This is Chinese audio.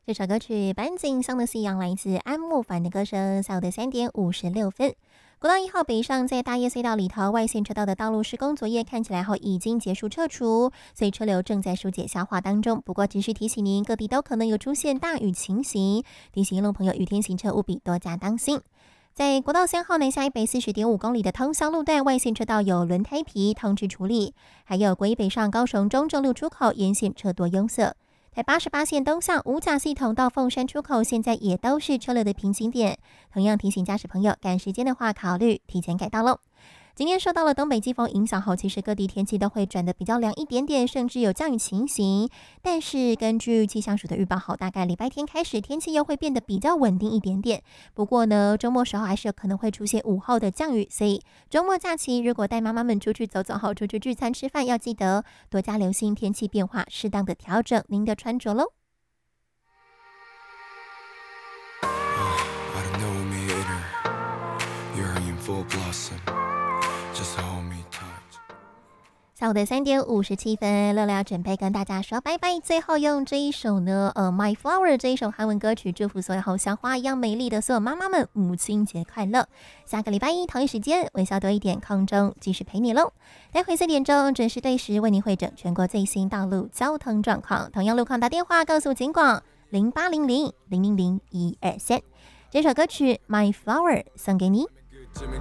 这首歌曲《半径上的夕阳》来自安慕凡的歌声。下午的3:56，国道1号北上在大叶隧道里头外线车道的道路施工作业看起来后已经结束撤除，所以车流正在疏解消化当中。不过只是提醒您，各地都可能有出现大雨情形，提醒一路朋友雨天行车务必多加当心。在国道3号南下140.5公里的通霄路段外线车道有轮胎皮通知处理，还有国一北上高雄中正路出口沿线车多拥塞。台88线东向五甲系统到凤山出口现在也都是车流的平行点，同样提醒驾驶朋友赶时间的话考虑提前改道喽。今天受到了东北季风影响后，其实各地天气都会转得比较凉一点点，甚至有降雨情形。但是根据气象署的预报后，大概礼拜天开始天气又会变得比较稳定一点点。不过呢，周末时候还是有可能会出现午后的降雨，所以周末假期如果带妈妈们出去走走后，出去聚餐吃饭，要记得多加留心天气变化，适当的调整您的穿着喽。下午的3:57，乐乐要准备跟大家说拜拜。最后用这一首呢，My Flower 这一首韩文歌曲，祝福所有好像花一样美丽的所有妈妈们，母亲节快乐！下个礼拜一同一时间，微笑多一点，空中继续陪你喽。待会4点钟准时对时为您汇整全国最新道路交通状况，同样路况打电话告诉警广0800-000-123。这首歌曲 My Flower 送给你。